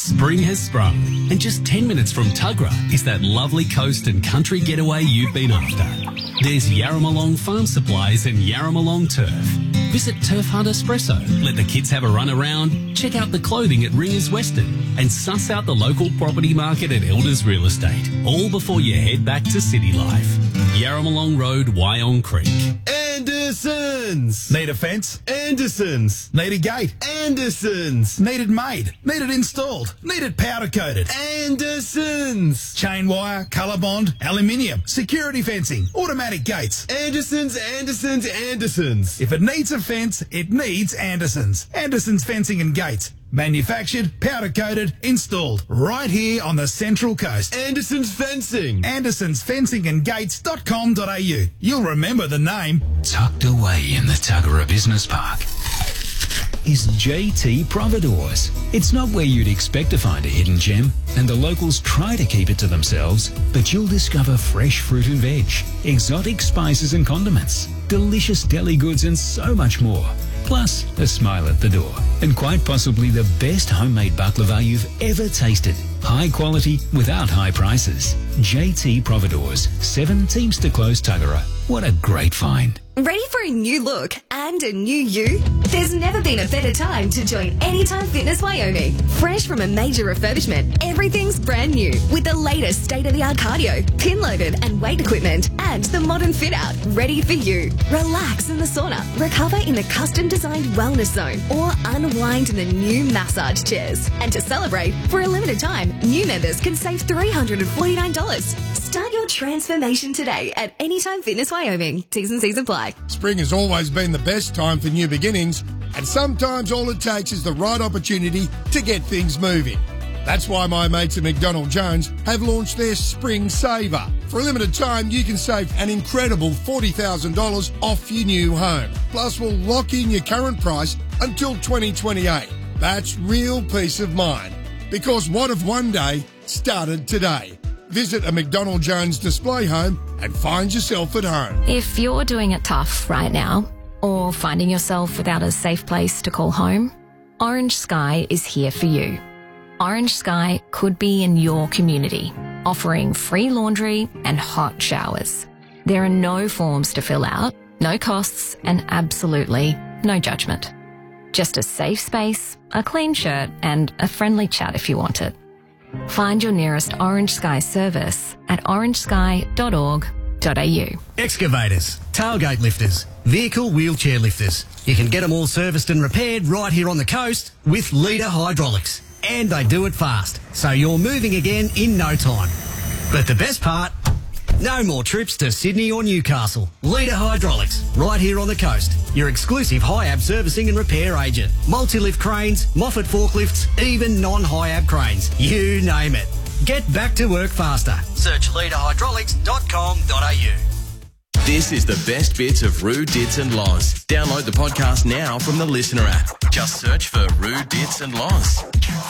Spring has sprung, and just 10 minutes from Tuggerah is that lovely coast and country getaway you've been after. There's Yarramalong Farm Supplies and Yarramalong Turf. Visit Turf Hunt Espresso, let the kids have a run around, check out the clothing at Ringers Western, and suss out the local property market at Elders Real Estate, all before you head back to city life. Yarramalong Road, Wyong Creek. Andersons! Need a fence? Andersons! Need a gate? Andersons! Need it made? Need it installed? Need it powder coated? Andersons! Chain wire, colour bond, aluminium, security fencing, automatic gates. Andersons, Andersons, Andersons! If it needs a fence, it needs Andersons. Andersons Fencing and Gates. Manufactured, powder coated, installed right here on the Central Coast. Andersons Fencing! AndersonsFencingandGates.com.au. You'll remember the name. Tucked away in the Tuggerah Business Park is JT Providores. It's not where you'd expect to find a hidden gem, and the locals try to keep it to themselves, but you'll discover fresh fruit and veg, exotic spices and condiments, delicious deli goods and so much more. Plus, a smile at the door. And quite possibly the best homemade baklava you've ever tasted. High quality without high prices. JT Providores, 7 Teamster Close, Tuggerah. What a great find. Ready for a new look and a new you? There's never been a better time to join Anytime Fitness Wyoming. Fresh from a major refurbishment, everything's brand new with the latest state-of-the-art cardio, pin-loaded and weight equipment, and the modern fit-out ready for you. Relax in the sauna, recover in the custom-designed wellness zone, or unwind in the new massage chairs. And to celebrate, for a limited time, new members can save $349. Start your transformation today at Anytime Fitness Wyoming. T's and C's apply. Spring has always been the best time for new beginnings, and sometimes all it takes is the right opportunity to get things moving. That's why my mates at McDonald Jones have launched their Spring Saver. For a limited time, you can save an incredible $40,000 off your new home. Plus, we'll lock in your current price until 2028. That's real peace of mind. Because what if one day started today? Visit a McDonald Jones display home and find yourself at home. If you're doing it tough right now, or finding yourself without a safe place to call home, Orange Sky is here for you. Orange Sky could be in your community, offering free laundry and hot showers. There are no forms to fill out, no costs, and absolutely no judgment. Just a safe space, a clean shirt, and a friendly chat if you want it. Find your nearest Orange Sky service at orangesky.org.au. Excavators, tailgate lifters, vehicle wheelchair lifters. You can get them all serviced and repaired right here on the coast with Leader Hydraulics. And they do it fast, so you're moving again in no time. But the best part, no more trips to Sydney or Newcastle. Leader Hydraulics, right here on the coast. Your exclusive high-ab servicing and repair agent. Multi-lift cranes, Moffat forklifts, even non-high-ab cranes. You name it. Get back to work faster. Search leaderhydraulics.com.au. This is the best bits of Roo, Dits and Loz. Download the podcast now from the Listener app. Just search for Roo, Dits and Loz.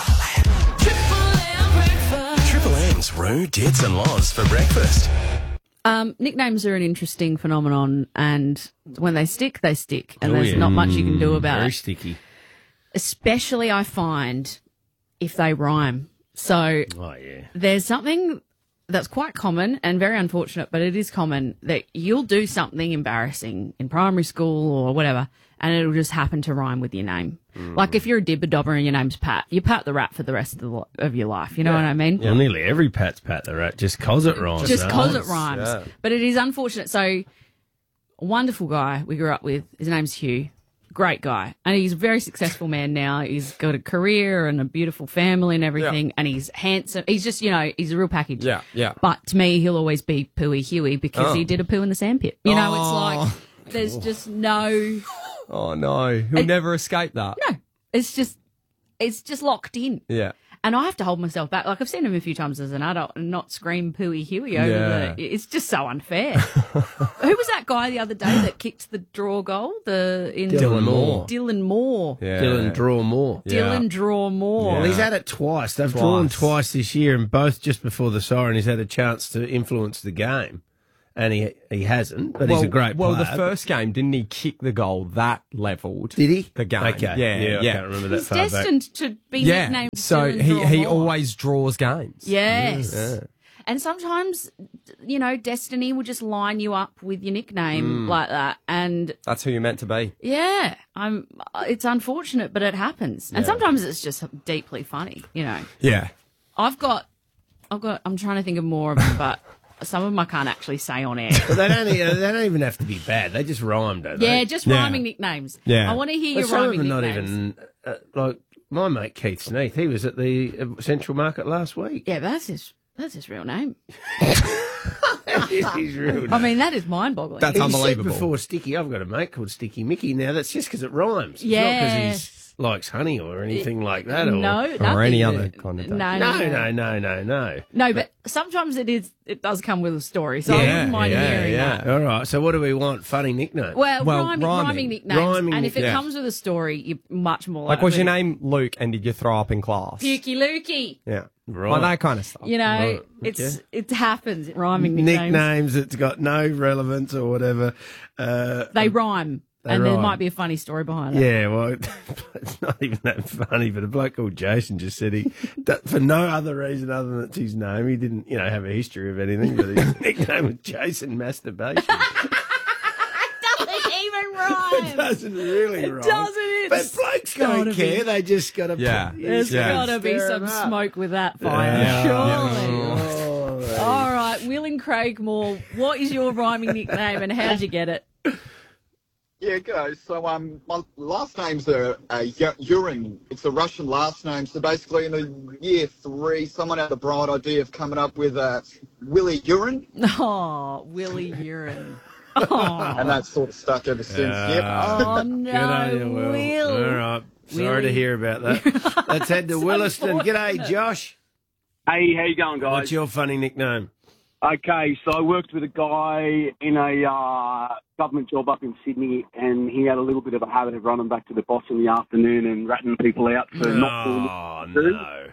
Triple M's Roo, Dits and Loz for breakfast. Nicknames are an interesting phenomenon, and when they stick, they stick, and there's not much you can do about very it. sticky. Especially, I find, if they rhyme. So there's something that's quite common and very unfortunate, but it is common that you'll do something embarrassing in primary school or whatever, and it'll just happen to rhyme with your name. Like if you're a dibber dobber and your name's Pat, you Pat the Rat for the rest of your life. You know what I mean? Well, nearly every Pat's Pat the Rat, just 'cause it rhymes. Just 'cause it rhymes. Yeah. But it is unfortunate. So, a wonderful guy we grew up with, his name's Hugh. Great guy. And he's a very successful man now. He's got a career and a beautiful family and everything. And he's handsome. He's just, he's a real package. Yeah, yeah. But to me, he'll always be Pooey Huey because he did a poo in the sandpit. It's like there's just no... Oh, no. He'll never escape that. No. It's just locked in. Yeah. And I have to hold myself back. Like, I've seen him a few times as an adult and not scream Pooey Huey over it's just so unfair. Who was that guy the other day that kicked the draw goal? Dylan Moore. Dylan Moore. Yeah. Dylan Draw Moore. Dylan Draw Moore. Well, he's had it twice. They've drawn twice this year, and both just before the siren, he's had a chance to influence the game. and he hasn't, but he's a great player. Well, the first game, didn't he kick the goal that levelled? Did he? The game. Okay. Yeah. I can't remember that He's far back. destined to be Yeah. nicknamed So Dylan Draw he More. always draws games. Yes. Yeah. And sometimes, you know, destiny will just line you up with your nickname like that. And That's who you're meant to be. yeah, it's unfortunate, but it happens. And sometimes it's just deeply funny, you know. Yeah. I'm trying to think of more of them, but some of them I can't actually say on air. But they don't even have to be bad. They just rhyme, don't they? Yeah, just rhyming nicknames. Yeah. I want to hear But your some of rhyming them nicknames. not even like my mate Keith Sneath. He was at the Central Market last week. Yeah, but that's his real name. He's real. I mean, that is mind-boggling. That's He unbelievable. said before Sticky, I've got a mate called Sticky Mickey. Now that's just because it rhymes. It's not Yes. because he likes honey or anything like that. No, Or or any nothing. other connotation. No. No, but sometimes it does come with a story, so I wouldn't mind hearing that. All right. So what do we want? Funny nickname. Well, rhyming. rhyming nicknames. Rhyming and if it nicknames. comes with a story, you're much more Like, was likely. your name Luke and did you throw up in class? Pukey Lukey? Yeah. Right. Like that kind of stuff. You know, Right, it happens. Rhyming nicknames. Nicknames that's got no relevance or whatever. They rhyme. And there rhyme. might be a funny story behind it. Yeah, well, it's not even that funny, but a bloke called Jason just said that for no other reason other than it's his name. He didn't, have a history of anything, but his nickname was Jason Masturbation. Doesn't even It rhyme. doesn't really It rhyme. doesn't. But blokes gotta don't care. be. They just got to Yeah. There's Yeah. got to be Stir some 'em up. smoke with that fire. Yeah. Surely. All right, Will and Craig Moore, what is your rhyming nickname and how'd you get it? Yeah, go. So my last name's Urine. It's a Russian last name. So basically, in the year 3, someone had the bright idea of coming up with Willie Urine, Oh, Willie Urine. Oh, and that's sort of stuck ever since. Yep. oh Good on no, you, Will. Will. All right. Sorry Willie. to hear about that. Let's head to So Williston. G'day, unfortunate. Josh. Hey, how you going, guys? What's your funny nickname? Okay, so I worked with a guy in a government job up in Sydney, and he had a little bit of a habit of running back to the boss in the afternoon and ratting people out for not doing Oh, what they do. no.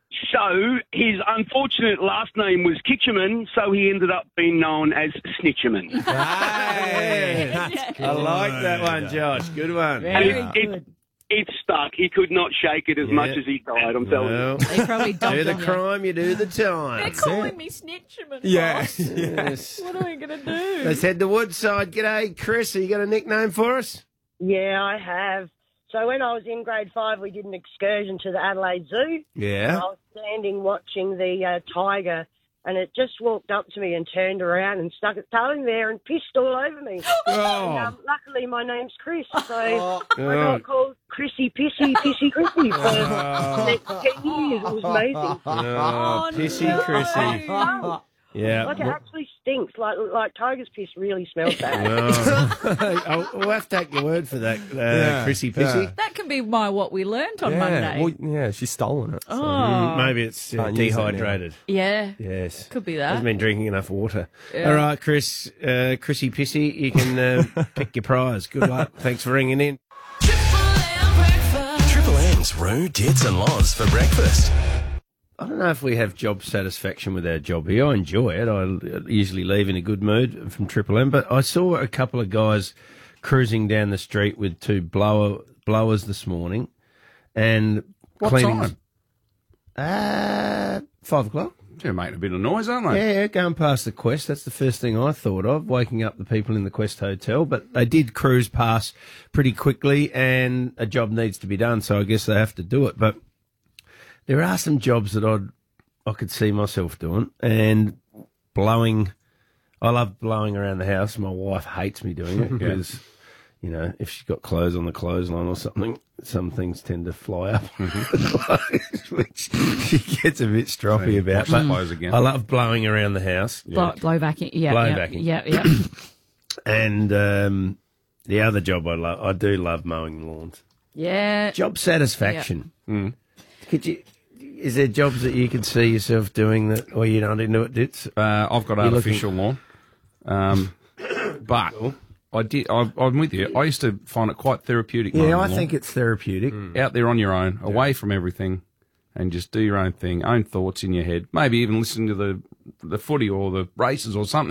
So his unfortunate last name was Kitcherman, so he ended up being known as Snitcherman. Hey, I like that one, Josh. Good one. Very And good. it stuck. He could not shake it as much as he tried, I'm telling you. Well, They probably do dumped the on you. crime, you do the time. They're calling me Snitcherman. Yeah. boss. Yes. What are we going to do? Let's head to Woodside. G'day, Chris. Have you got a nickname for us? Yeah, I have. So when I was in grade 5, we did an excursion to the Adelaide Zoo. Yeah. I was standing watching the tiger, and it just walked up to me and turned around and stuck its tail in there and pissed all over me. Oh. And, luckily, my name's Chris, so I Oh. got called Chrissy Pissy Chrissy for the next 10 years. It was amazing. Oh, pissy Chrissy. Oh, Yeah. like it actually stinks. Like tiger's piss really smells bad. Oh, we'll have to take your word for that, Chrissy Pissy. That can be what we learnt on Monday. Well, yeah, she's stolen it. So. Oh. Maybe it's Can't use it now. dehydrated. Yeah. Yes. Could be Hasn't that. been drinking enough water. Yeah. All right, Chris, Chrissy Pissy, you can pick your prize. Good luck. Thanks for ringing in. Triple M's Roo, Dits and Loz for breakfast. I don't know if we have job satisfaction with our job here. I enjoy it. I usually leave in a good mood from Triple M, but I saw a couple of guys cruising down the street with 2 blowers this morning and What cleaning. 5 o'clock. They're making a bit of noise, aren't they? Yeah, going past the Quest. That's the first thing I thought of, waking up the people in the Quest Hotel. But they did cruise past pretty quickly, and a job needs to be done, so I guess they have to do it. But there are some jobs that I could see myself doing, and blowing. I love blowing around the house. My wife hates me doing it because, if she's got clothes on the clothesline or something, some things tend to fly up, which she gets a bit stroppy about. But clothes again. I love blowing around the house. Blow back in. Yeah. Blow yeah, back in. Yeah. Yeah. And the other job I do love mowing lawns. Yeah. Job satisfaction. Is there jobs that you can see yourself doing that, or you're not into it, Dits? I've got artificial lawn. But I'm with you. I used to find it quite therapeutic. Yeah, mowing I the lawn. think it's therapeutic. Out there on your own, away from everything, and just do your own thing, own thoughts in your head. Maybe even listen to the footy or the races or something.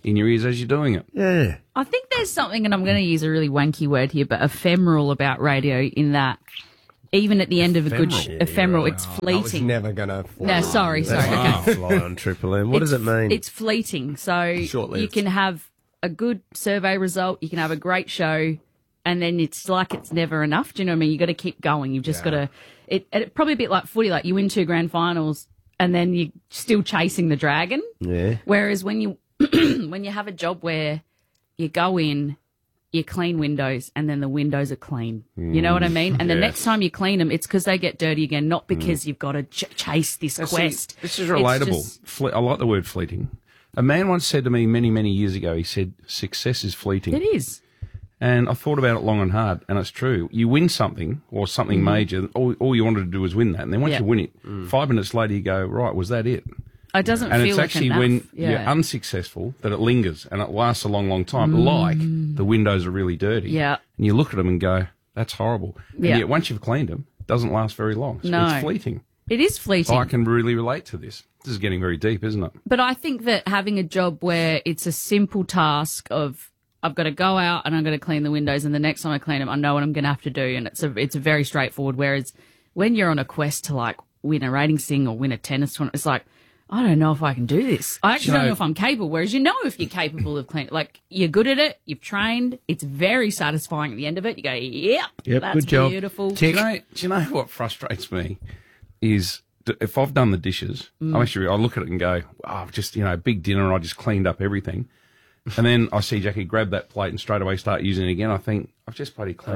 in your ears as you're doing it. Yeah. I think there's something, and I'm going to use a really wanky word here, but ephemeral about radio in that even at the end of a good ephemeral, it's fleeting. I was never going to fly. No, sorry. Okay. Fly on Triple M. What does it mean? It's fleeting. So Short-lived. you can have a good survey result, you can have a great show, and then it's like it's never enough. Do you know what I mean? You've got to keep going. You've just got to... It probably a bit like footy, like you win 2 grand finals and then you're still chasing the dragon. Yeah. Whereas when you when you have a job where you go in, you clean windows, and then the windows are clean. You know what I mean? And the next time you clean them, it's because they get dirty again, not because you've got to chase this quest. This is relatable. I like the word fleeting. A man once said to me many, many years ago, he said, success is fleeting. It is. And I thought about it long and hard, and it's true. You win something or something major, all you wanted to do was win that. And then once you win it, 5 minutes later you go, right, was that it? It doesn't and feel it's like actually enough. when you're unsuccessful that it lingers and it lasts a long, long time. Like the windows are really dirty. Yeah. And you look at them and go, that's horrible. And Yeah. yet once you've cleaned them, it doesn't last very long. So No. it's fleeting. It is fleeting. I can really relate to this. This is getting very deep, isn't it? But I think that having a job where it's a simple task of I've got to go out and I'm going to clean the windows, and the next time I clean them, I know what I'm going to have to do, and it's a very straightforward. Whereas when you're on a quest to like win a ratings thing or win a tennis tournament, it's like, I don't know if I can do this. I actually don't know if I'm capable. Whereas you know if you're capable of cleaning, like you're good at it, you've trained, it's very satisfying at the end of it. You go, yep, that's good job. beautiful. Do you know what frustrates me is if I've done the dishes, I look at it and go, I've just, big dinner and I just cleaned up everything. And then I see Jackie grab that plate and straight away start using it again. I think, I've just bloody cleaned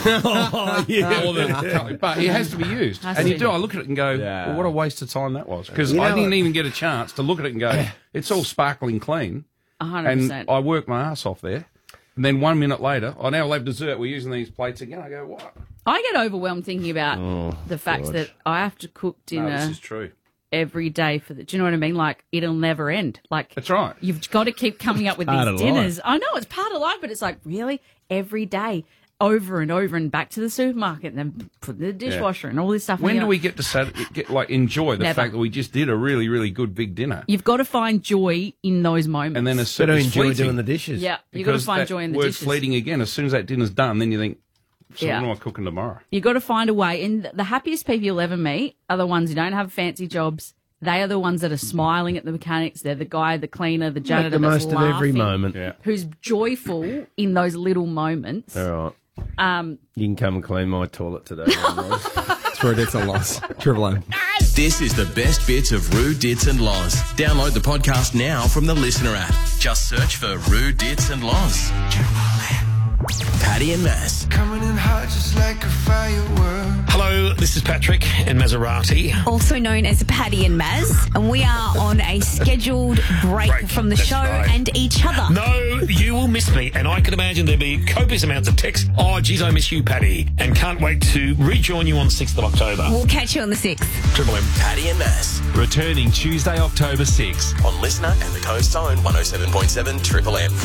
it. But it has to be used. I look at it and go, well, what a waste of time that was. Because I didn't even get a chance to look at it and go, it's all sparkling clean. 100%. And I worked my ass off there. And then 1 minute later, I now have dessert. We're using these plates again. I go, what? I get overwhelmed thinking about the fact that I have to cook dinner. No, this is true. Every day do you know what I mean? Like, it'll never end. Like, that's right. You've got to keep coming up with these dinners. I know it's part of life, but it's like, really? Every day, over and over, and back to the supermarket, and then put in the dishwasher and all this stuff. When do we get to enjoy the Never. fact that we just did a really, really good big dinner? You've got to find joy in those moments. And then as soon as enjoy doing the dishes. Yeah, you've got to find joy in the dishes. Fleeting again. As soon as that dinner's done, then you think, so what am I cooking tomorrow? You've got to find a way. And the happiest people you'll ever meet are the ones who don't have fancy jobs. They are the ones that are smiling at the mechanics. They're the guy, the cleaner, the janitor. Make the most that's of every laughing, moment. Yeah. Who's joyful in those little moments. All right. You can come and clean my toilet today. It's True Dits and Loz. Triple M. This is the best bits of Roo Dits and Loz. Download the podcast now from the Listener app. Just search for Roo Dits and Loz. Paddy and Maz. Coming in hot just like a firework. Hello, this is Patrick and Maserati. Also known as Paddy and Maz, and we are on a scheduled break from the show and each other. No, you will miss me, and I can imagine there'll be copious amounts of text. Oh, geez, I miss you, Paddy, and can't wait to rejoin you on 6th of October. We'll catch you on the 6th. Triple M. Paddy and Maz. Returning Tuesday, October 6. On Listener and the Coast Own 107.7 Triple M.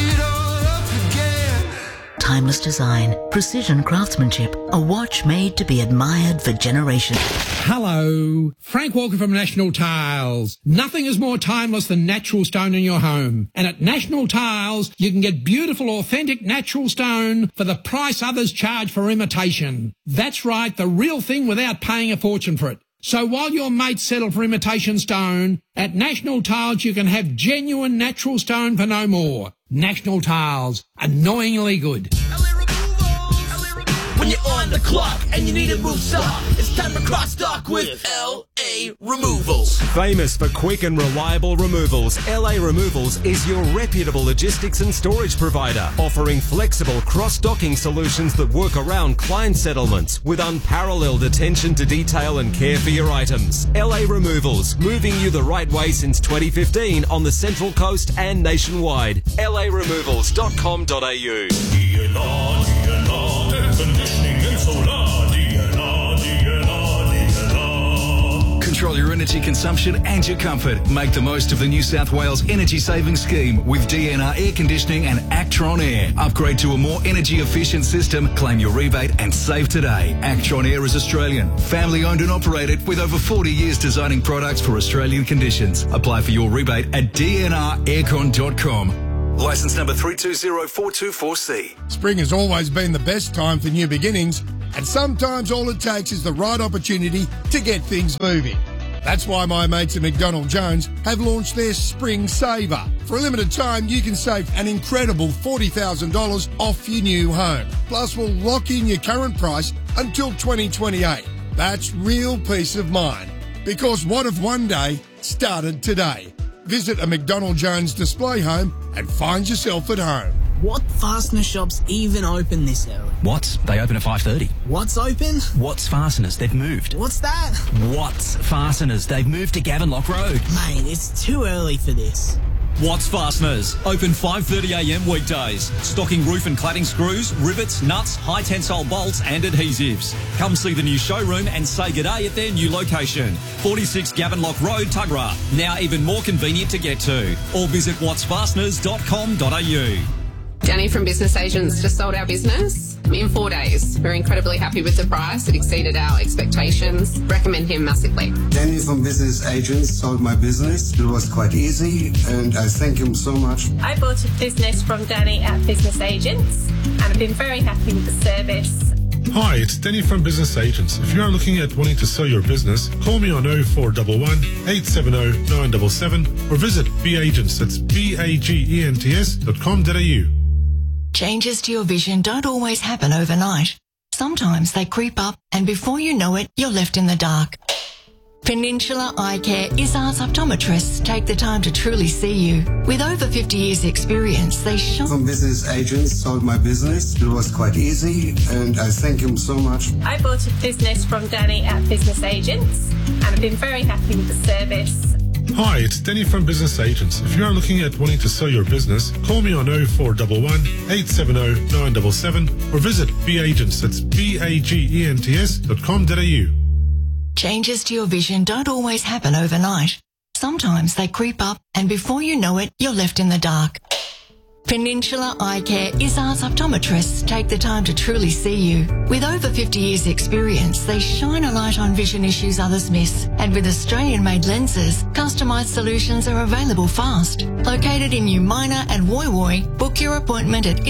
Timeless design, precision craftsmanship, a watch made to be admired for generations. Hello, Frank Walker from National Tiles. Nothing is more timeless than natural stone in your home. And at National Tiles, you can get beautiful, authentic natural stone for the price others charge for imitation. That's right, the real thing without paying a fortune for it. So while your mates settle for imitation stone, at National Tiles you can have genuine natural stone for no more. National Tiles, annoyingly good. When you're on the clock and you need to move stock, it's time to cross stock with LA Removals. Famous for quick and reliable removals, LA Removals is your reputable logistics and storage provider, offering flexible cross-docking solutions that work around client settlements with unparalleled attention to detail and care for your items. LA Removals, moving you the right way since 2015 on the Central Coast and nationwide. LARemovals.com.au. Control your energy consumption and your comfort. Make the most of the New South Wales Energy Saving Scheme with DNR Air Conditioning and Actron Air. Upgrade to a more energy efficient system, claim your rebate and save today. Actron Air is Australian, family owned and operated with over 40 years designing products for Australian conditions. Apply for your rebate at dnraircon.com. Licence number 320424C. Spring has always been the best time for new beginnings, and sometimes all it takes is the right opportunity to get things moving. That's why my mates at McDonald Jones have launched their Spring Saver. For a limited time, you can save an incredible $40,000 off your new home. Plus, we'll lock in your current price until 2028. That's real peace of mind. Because what if one day started today? Visit a McDonald Jones display home and find yourself at home. What fastener shops even open this early? Watts, they open at 5:30. What's open? Watts Fasteners, they've moved. What's that? Watts Fasteners, they've moved to Gavin Lock Road. Mate, it's too early for this. Watts Fasteners, open 5:30am weekdays. Stocking roof and cladding screws, rivets, nuts, high tensile bolts and adhesives. Come see the new showroom and say g'day at their new location. 46 Gavin Lock Road, Tuggerah. Now even more convenient to get to. Or visit wattsfasteners.com.au. Danny from Business Agents just sold our business in 4 days. We're incredibly happy with the price. It exceeded our expectations. Recommend him massively. Danny from Business Agents sold my business. It was quite easy and I thank him so much. I bought a business from Danny at Business Agents and I've been very happy with the service. Hi, it's Danny from Business Agents. If you are looking at wanting to sell your business, call me on 0411 870 977 or visit BAgents, that's BAGENTS.com.au. Changes to your vision don't always happen overnight. Sometimes they creep up and before you know it, you're left in the dark. Peninsula Eye Care Izzard's optometrists take the time to truly see you. With over 50 years experience, they shine. From Business Agents sold my business. It was quite easy and I thank him so much. I bought a business from Danny at Business Agents and I've been very happy with the service. Hi, it's Danny from Business Agents. If you are looking at wanting to sell your business, call me on 0411 870 977 or visit BAgents, that's BAGENTS.com.au. Changes to your vision don't always happen overnight. Sometimes they creep up and before you know it, you're left in the dark. Peninsula Eye Care Izzard's optometrists take the time to truly see you. With over 50 years experience, they shine a light on vision issues others miss. And with Australian-made lenses, customised solutions are available fast. Located in New Minor and Woy Woy, book your appointment at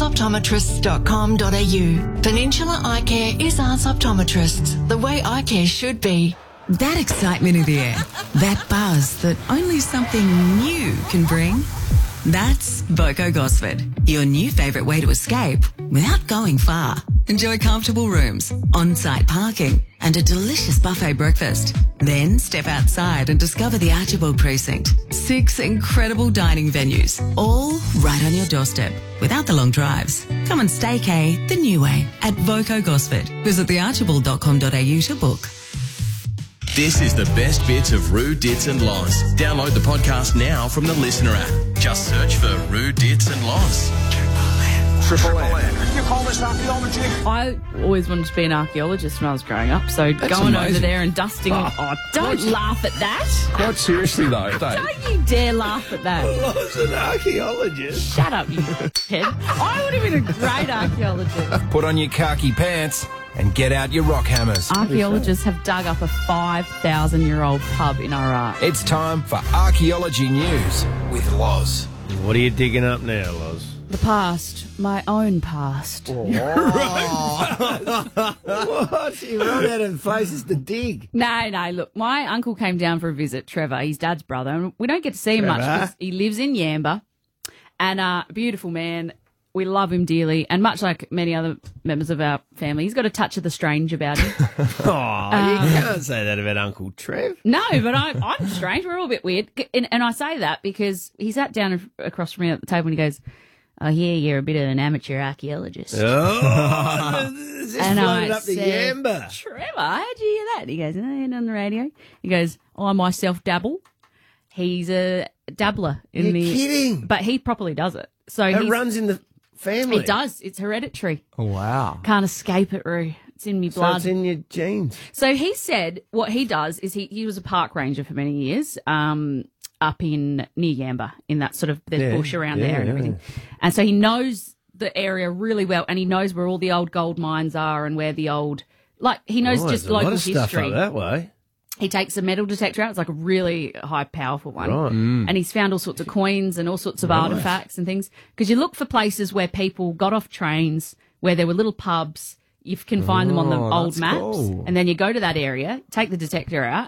izzardsoptometrists.com.au. Peninsula Eye Care Izzard's optometrists, the way eye care should be. That excitement in the air, that buzz that only something new can bring. That's Voco Gosford, your new favourite way to escape without going far. Enjoy comfortable rooms, on-site parking and a delicious buffet breakfast. Then step outside and discover the Archibald Precinct. 6 incredible dining venues, all right on your doorstep without the long drives. Come and staycay the new way at Voco Gosford. Visit thearchibald.com.au to book. This is the best bits of Roo, Dits and Loz. Download the podcast now from the Listener app. Just search for Roo, Dits and Loz. Triple M. You call this archaeology? I always wanted to be an archaeologist when I was growing up, so going over there and dusting... don't laugh at that. Quite seriously, though. Don't you dare laugh at that. I was an archaeologist. Shut up, you head. I would have been a great archaeologist. Put on your khaki pants and get out your rock hammers. Archaeologists have dug up a 5,000-year-old pub in Iraq. It's time for Archaeology News with Loz. What are you digging up now, Loz? The past. My own past. What? You run out of places to dig. No. Look, my uncle came down for a visit, Trevor, his dad's brother, and we don't get to see him much because he lives in Yamba. And a beautiful man. We love him dearly. And much like many other members of our family, he's got a touch of the strange about him. You can't say that about Uncle Trev. No, but I'm strange. We're all a bit weird. And I say that because he sat down across from me at the table and he goes, "Oh, yeah, you're a bit of an amateur archaeologist." Oh, this and floated I up the said, Yamba. "Trevor, how'd you hear that?" And he goes, "No, on the radio." He goes, "I myself dabble." He's a dabbler. You're kidding. But he properly does it. So it runs in the family. It does. It's hereditary. Oh, wow. Can't escape it, Roo. It's in me So blood. it's in your genes. So he said what he does is he was a park ranger for many years, up in near Yamba, in that sort of, there's bush around there and everything. And so he knows the area really well, and he knows where all the old gold mines are and where the old, like, he knows just there's a lot local of stuff history. up that way. He takes a metal detector out. It's like a really high, powerful one. Right. And he's found all sorts of coins and all sorts of artifacts and things. Because you look for places where people got off trains, where there were little pubs. You can find them on the old that's maps. cool. And then you go to that area, take the detector out,